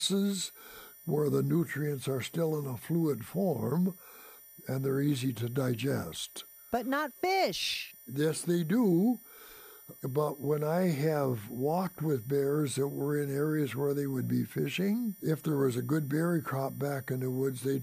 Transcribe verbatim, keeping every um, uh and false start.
where the nutrients are still in a fluid form and they're easy to digest. But not fish. Yes, they do. But when I have walked with bears that were in areas where they would be fishing, if there was a good berry crop back in the woods, they'd